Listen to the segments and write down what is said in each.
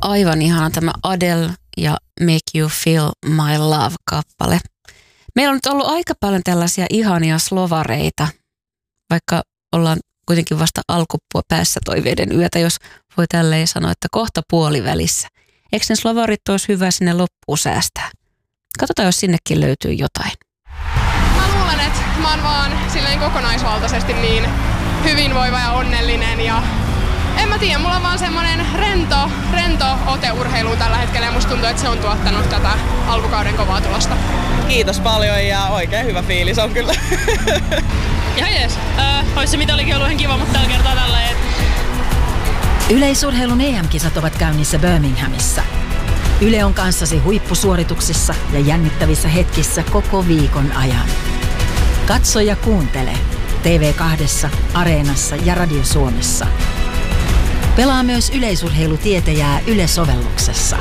Aivan ihana tämä Adele ja Make You Feel My Love-kappale. Meillä on nyt ollut aika paljon tällaisia ihania slovareita, vaikka ollaan kuitenkin vasta alkupäässä toiveiden yötä, jos voi tälleen sanoa, että kohta puolivälissä. Eikö ne slovarit olisi hyvä sinne loppuun säästää? Katsotaan, jos sinnekin löytyy jotain. Mä luulen, että mä oon vaan silleen kokonaisvaltaisesti niin hyvinvoiva ja onnellinen ja en mä tiedä, mulla on vaan semmonen rento ote urheiluun tällä hetkellä ja musta tuntuu, että se on tuottanut tätä alkukauden kovaa tulosta. Kiitos paljon ja oikein hyvä fiilis on kyllä. Ihan jees. Ois se mitä olikin ollut ihan kiva, mutta tällä kertaa tälleen. Yleisurheilun EM-kisat ovat käynnissä Birminghamissa. Yle on kanssasi huippusuorituksissa ja jännittävissä hetkissä koko viikon ajan. Katso ja kuuntele TV2, Areenassa ja Radio Suomessa. Pelaa myös yleisurheilutietäjää Yle-sovelluksessa.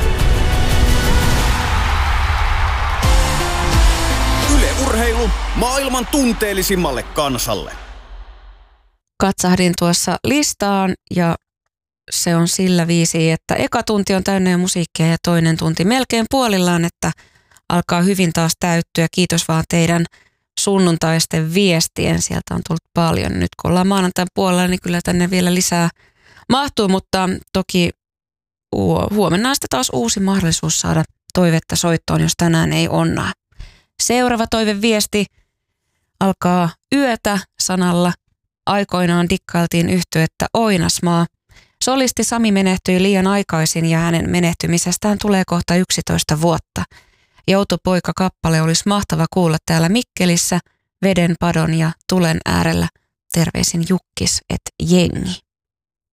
Yle Urheilu maailman tunteellisimmalle kansalle. Katsahdin tuossa listaan ja se on sillä viisi, että eka tunti on täynnä musiikkia ja toinen tunti melkein puolillaan, että alkaa hyvin taas täyttyä. Kiitos vaan teidän sunnuntaisten viestien. Sieltä on tullut paljon. Nyt kun ollaan maanantain puolella, niin kyllä tänne vielä lisää mahtuu, mutta toki huomenna on sitten taas uusi mahdollisuus saada toivetta soittoon, jos tänään ei onnaa. Seuraava toiveviesti alkaa yötä sanalla. Aikoinaan dikkailtiin yhtyettä Oinasmaa. Solisti Sami menehtyi liian aikaisin ja hänen menehtymisestään tulee kohta 11 vuotta. Joutopoika-kappale olisi mahtava kuulla täällä Mikkelissä, veden, padon ja tulen äärellä. Terveisin Jukkis et jengi.